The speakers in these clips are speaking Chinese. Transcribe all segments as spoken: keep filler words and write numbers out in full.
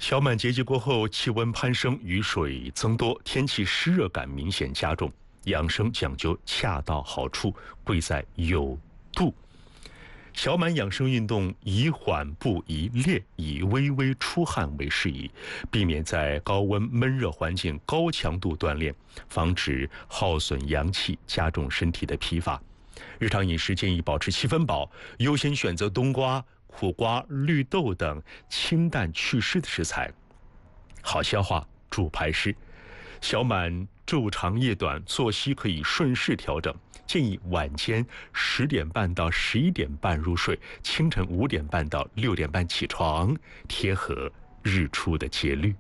小满节气过后，气温攀升，雨水增多，天气湿热感明显加重。养生讲究恰到好处，贵在有度。小满养生运动宜缓不宜烈，以微微出汗为适宜，避免在高温闷热环境高强度锻炼，防止耗损阳气，加重身体的疲乏。日常饮食建议保持七分饱，优先选择冬瓜、苦瓜、绿豆等清淡祛湿的食材，好消化助排湿。小满昼长夜短，作息可以顺势调整，建议晚间十点半到十一点半入睡，清晨五点半到六点半起床，贴合日出的节律。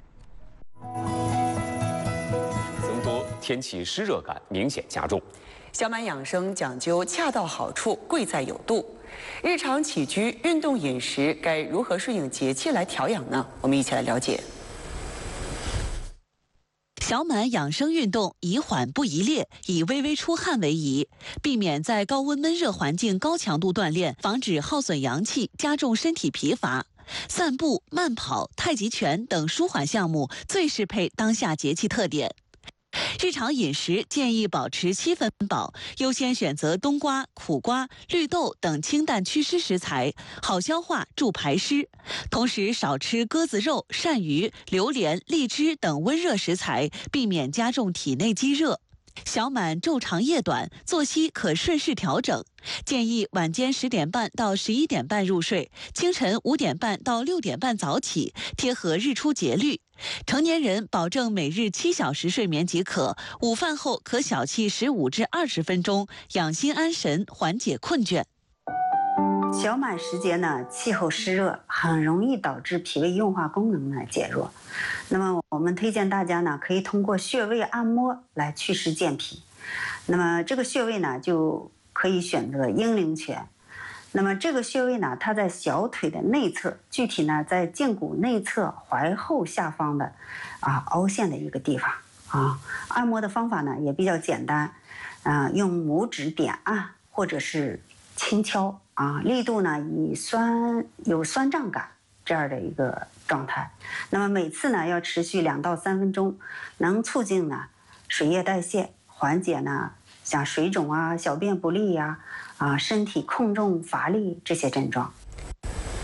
增多，天气湿热感明显加重。 小满养生讲究恰到好处，贵在有度。日常起居、运动、饮食该如何顺应节气来调养呢？我们一起来了解。 小满养生运动宜缓不宜烈，以微微出汗为宜，避免在高温闷热环境高强度锻炼，防止耗损阳气，加重身体疲乏。散步、慢跑、太极拳等舒缓项目最适配当下节气特点。日常饮食建议保持七分饱，优先选择冬瓜、苦瓜、绿豆等清淡祛湿食材，好消化助排湿。同时少吃鸽子肉、鳝鱼、榴莲、荔枝等温热食材，避免加重体内积热。小满昼长夜短，作息可顺势调整，建议晚间十点半到十一点半入睡，清晨五点半到六点半早起，贴合日出节律。成年人保证每日七小时睡眠即可，午饭后可小憩十五至二十分钟，养心安神，缓解困倦。 小满时节呢，气候湿热，很容易导致脾胃运化功能呢减弱。那么我们推荐大家呢，可以通过穴位按摩来祛湿健脾。那么这个穴位呢，就可以选择阴陵泉。那么这个穴位呢，它在小腿的内侧，具体呢在胫骨内侧踝后下方的啊凹陷的一个地方啊。按摩的方法呢也比较简单，啊，用拇指点按或者是轻敲。啊，力度呢以酸有酸胀感这样的一个状态。那么每次呢要持续两到三分钟，能促进呢水液代谢，缓解呢像水肿啊、小便不利呀、啊、啊身体控重乏力这些症状。